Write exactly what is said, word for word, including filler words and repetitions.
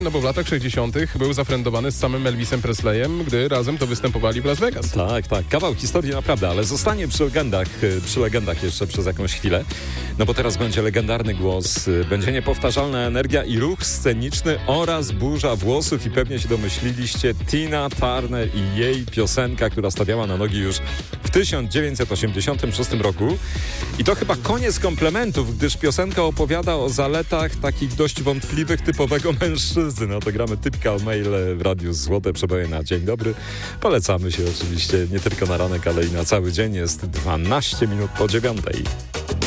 No bo w latach sześćdziesiątych był zafrędowany z samym Elvisem Presleyem, gdy razem to występowali w Las Vegas. Tak, tak. Kawał historii naprawdę, ale zostanie przy legendach, przy legendach jeszcze przez jakąś chwilę. No bo teraz będzie legendarny głos, będzie niepowtarzalna energia i ruch sceniczny oraz burza włosów i pewnie się domyśliliście, Tina Turner i jej piosenka, która stawiała na nogi już w tysiąc dziewięćset osiemdziesiątym szóstym roku. I to chyba koniec komplementów, gdyż piosenka opowiada o zaletach takich dość wątpliwych typowego mężczyzny. No to gramy Typical Male w Radiu Złote Przeboje na dzień dobry. Polecamy się oczywiście nie tylko na ranek, ale i na cały dzień. Jest dwanaście minut po dziewiątej.